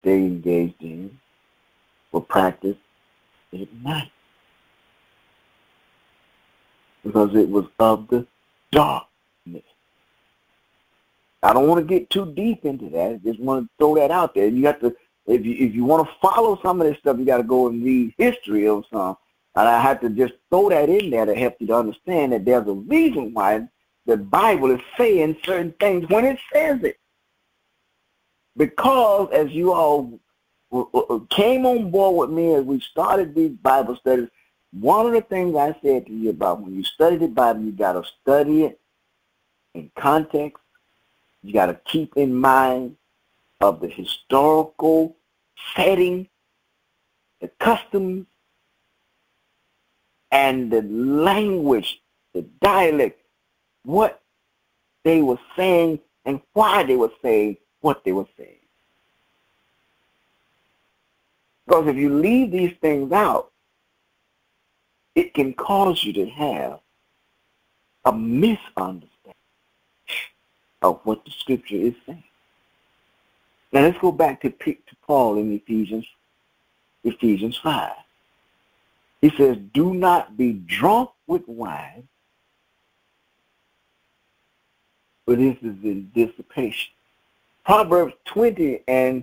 they engaged in were practiced at night because it was of the darkness. I don't want to get too deep into that. I just want to throw that out there. You have to, if you want to follow some of this stuff, you got to go and read history of some. And I have to just throw that in there to help you to understand that there's a reason why the Bible is saying certain things when it says it. Because as you all came on board with me as we started these Bible studies, one of the things I said to you about when you study the Bible, you got to study it in context. You got to keep in mind of the historical setting, the customs, and the language, the dialect, what they were saying and why they were saying what they were saying. Because if you leave these things out, it can cause you to have a misunderstanding of what the scripture is saying. Now let's go back to Paul in Ephesians 5. He says, do not be drunk with wine, for this is in dissipation. Proverbs 20:1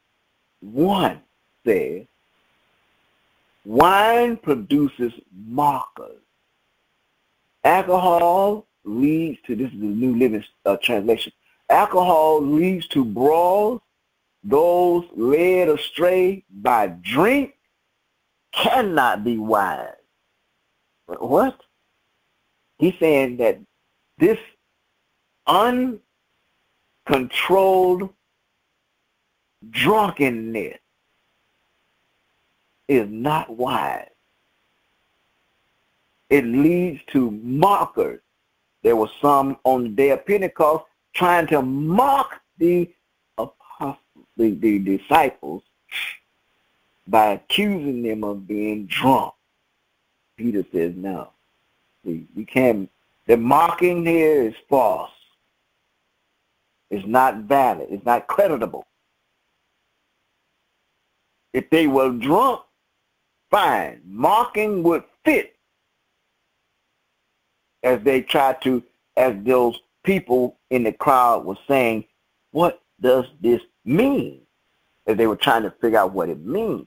says, wine produces mockers. Alcohol leads to, this is the New Living Translation, alcohol leads to brawls. Those led astray by drink cannot be wise. What? He's saying that this uncontrolled drunkenness is not wise. It leads to mockers. There were some on the day of Pentecost trying to mock the apostles, the disciples, by accusing them of being drunk. Peter says, no. We can't. The mocking here is false. It's not valid. It's not creditable. If they were drunk, fine. Mocking would fit as they tried to, as those people in the crowd were saying, what does this mean? As they were trying to figure out what it means.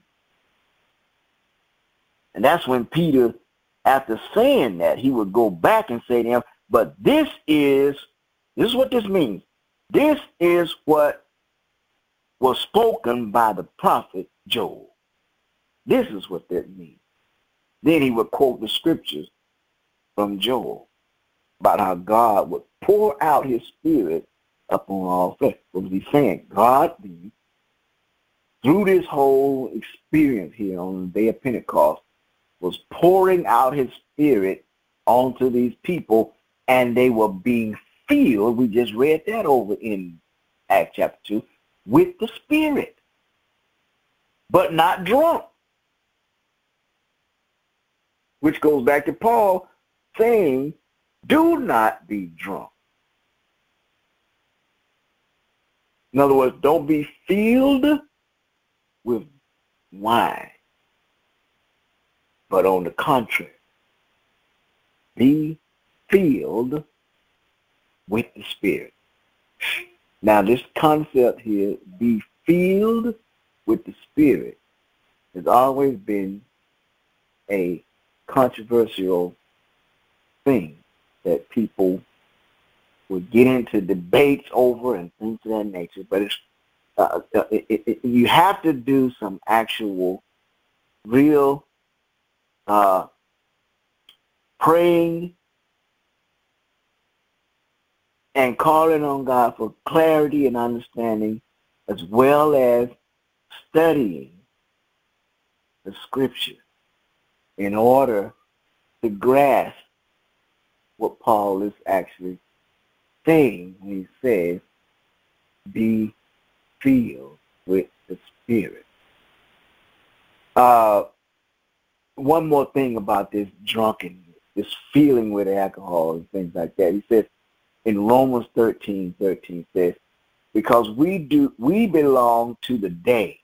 And that's when Peter, after saying that, he would go back and say to them, but this is what this means. This is what was spoken by the prophet Joel. This is what that means. Then he would quote the scriptures from Joel about how God would pour out his spirit upon all flesh. What was he saying? God, through this whole experience here on the day of Pentecost, was pouring out his spirit onto these people, and they were being filled. We just read that over in Acts chapter 2, with the Spirit, but not drunk. Which goes back to Paul saying, do not be drunk. In other words, don't be filled with wine, but on the contrary, be filled with the Spirit. Now, this concept here, be filled with the Spirit, has always been a controversial thing that people would get into debates over and things of that nature. But you have to do some actual, real praying and calling on God for clarity and understanding, as well as studying the scripture in order to grasp what Paul is actually saying when he says, be filled with the Spirit. One more thing about this drunkenness, this feeling with alcohol and things like that. He says in Romans 13:13 says, because we belong to the day.